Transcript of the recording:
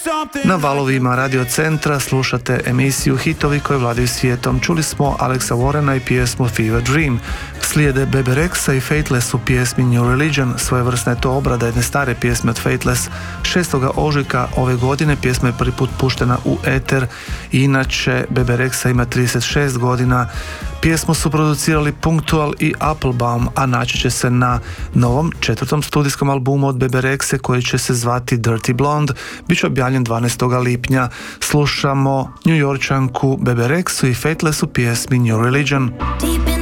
Na valovima Radio Centra slušate emisiju Hitovi koji vladaju svijetom. Čuli smo Alexa Warrena i pjesmu Fever Dream. Slijede Bebe Rexha i Fateless u pjesmi New Religion. Svojevrsna je to obrada jedne stare pjesme od Fateless. 6. ožujka ove godine pjesma je prvi put puštena u eter. Inače, Bebe Rexha ima 36 godina. Pjesmu su producirali Punctual i Applebaum, a naći će se na novom 4. studijskom albumu od Bebe Rexhe koji će se zvati Dirty Blonde. Biće objavljen 12. lipnja. Slušamo New Yorkčanku Bebe Rexhu i Fateless u pjesmi New Religion.